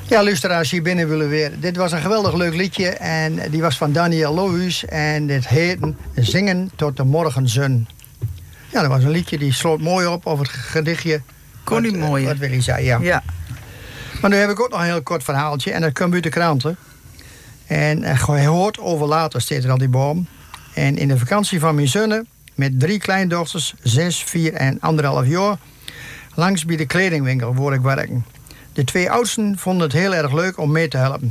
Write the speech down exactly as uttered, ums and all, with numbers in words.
Ja, luisteraars hier binnen willen weer. Dit was een geweldig leuk liedje en die was van Daniel Lohuus en dit heette Zingen tot de morgenzon. Ja, dat was een liedje die sloot mooi op over het gedichtje. Kon niet mooi. Wat Willy zei, ja. ja. Maar nu heb ik ook nog een heel kort verhaaltje en dat komt uit de kranten. En uh, hoort over later, staat er al die boom. En in de vakantie van mijn zonen, met drie kleindochters, zes, vier en anderhalf jaar, langs bij de kledingwinkel waar ik werk. De twee oudsten vonden het heel erg leuk om mee te helpen.